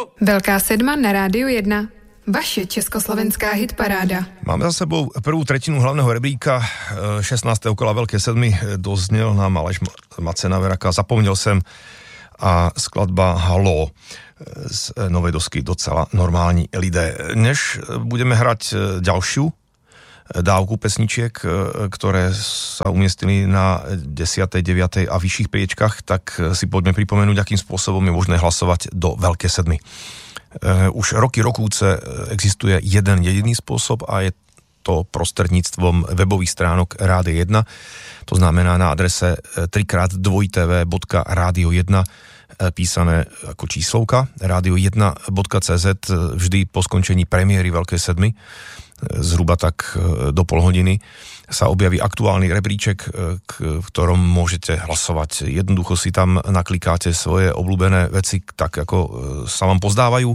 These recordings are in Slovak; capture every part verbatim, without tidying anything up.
Velká sedma na Rádiu jedna. Vaše československá hitparáda. Máme za sebou prvú tretinu hlavného rebríka šestnásteho kola Veľké sedmy. Doznel nám Aleš Macenaveraka, Zapomněl jsem a skladba Halo z novej dosky Docela normální lidé. Než budeme hrať ďalšiu dávku pesničiek, ktoré sa umiestnili na desiatej, deviatej a vyšších priečkách, tak si poďme pripomenúť, akým spôsobom je možné hlasovať do Veľké sedmy. Už roky rokúce existuje jeden jediný spôsob a je to prostredníctvom webových stránok Rádia jedna. To znamená na adrese tri krát dvojité vé bodka rádio jedna písané ako číslovka rádio jedna bodka cé zet vždy po skončení premiéry Veľkej sedmy zhruba tak do pol hodiny sa objaví aktuálny rebríček, v ktorom môžete hlasovať. Jednoducho si tam naklikáte svoje obľúbené veci tak, ako sa vám pozdávajú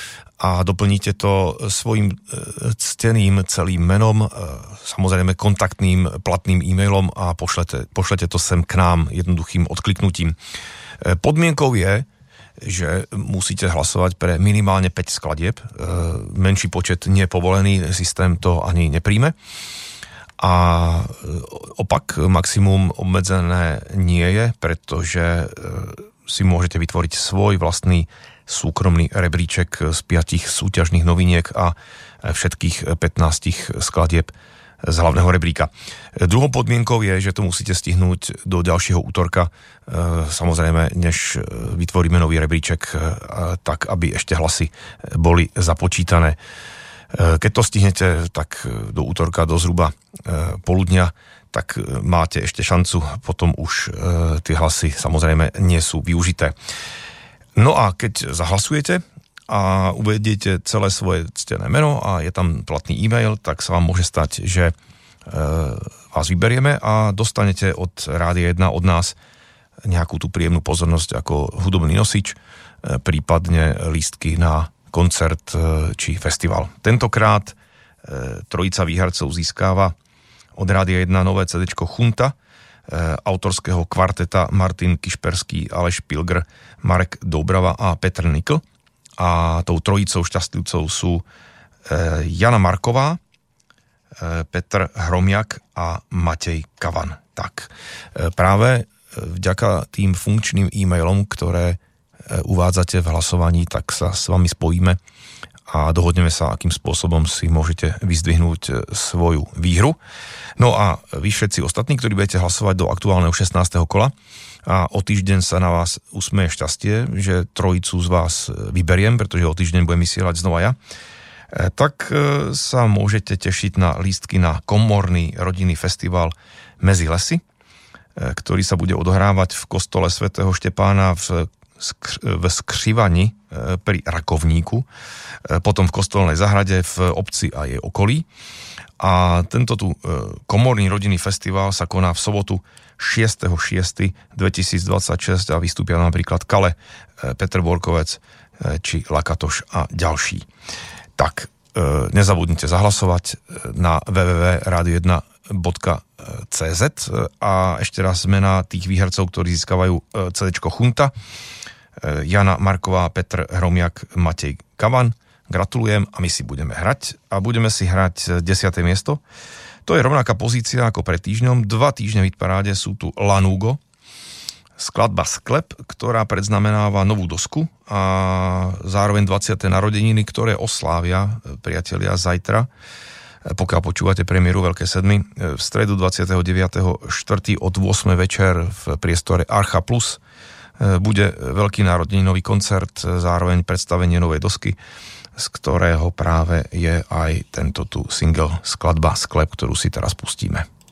a doplníte to svojim cteným celým menom, samozrejme kontaktným platným e-mailom a pošlete, pošlete to sem k nám jednoduchým odkliknutím. Podmienkou je, že musíte hlasovať pre minimálne päť skladieb. Menší počet nepovolený, systém to ani nepríjme. A opak, maximum obmedzené nie je, pretože si môžete vytvoriť svoj vlastný súkromný rebríček z piatich súťažných noviniek a všetkých pätnásť skladieb z hlavného rebríka. Druhou podmienkou je, že to musíte stihnúť do ďalšieho útorka, samozrejme, než vytvoríme nový rebríček, tak, aby ešte hlasy boli započítané. Keď to stihnete, tak do útorka, do zhruba poludnia, tak máte ešte šancu, potom už tie hlasy samozrejme nie sú využité. No a keď zahlasujete a uvediete celé svoje ctené meno a je tam platný e-mail, tak sa vám môže stať, že e, vás vyberieme a dostanete od Rádia jedna, od nás nejakú tú príjemnú pozornosť ako hudobný nosič, e, prípadne lístky na koncert e, či festival. Tentokrát e, trojica výhercov získava od Rádia jedna nové cédéčko Chunta, e, autorského kvarteta Martin Kišperský, Aleš Pilgr, Marek Doubrava a Petr Nikl. A tou trojicou šťastlivcov sú e, Jana Marková, e, Petr Hromiak a Matej Kavan. Tak, e, práve vďaka tým funkčným e-mailom, ktoré e, uvádzate v hlasovaní, tak sa s vami spojíme a dohodneme sa, akým spôsobom si môžete vyzdvihnúť svoju výhru. No a vy všetci ostatní, ktorí budete hlasovať do aktuálneho šestnásteho kola, a o týždeň sa na vás usmeje šťastie, že trojicu z vás vyberiem, pretože o týždeň budem vysielať znova ja, tak sa môžete tešiť na lístky na komorný rodinný festival Mezi lesy, ktorý sa bude odohrávať v kostole svätého Štepána v, v Skřivani pri Rakovníku, potom v kostolnej zahrade v obci a jej okolí. A tento tu komorný rodinný festival sa koná v sobotu šiesteho šiesteho dvetisícdvadsaťšesť a vystúpia napríklad Kale, Petr Borkovec či Lakatoš a ďalší. Tak, nezabudnite zahlasovať na w w w bodka rádio jedna bodka cé zet a ešte raz mená tých výhercov, ktorí získavajú cédéčko Chunta: Jana Marková, Petr Hromiak, Matej Kavan. Gratulujem a my si budeme hrať a budeme si hrať desiate miesto. To je rovnaká pozícia ako pred týždňom. Dva týždne v hitparáde sú tu Lanugo, skladba Sklep, ktorá predznamenáva novú dosku a zároveň dvadsiate narodeniny, ktoré oslávia priatelia zajtra, pokiaľ počúvate premiéru Veľké sedmy, v stredu dvadsiateho deviateho štvrtého od ôsmej večer v priestore Archa Plus bude veľký narodeninový koncert, zároveň predstavenie novej dosky, z ktorého práve je aj tento tu single skladba Sklep, ktorú si teraz pustíme.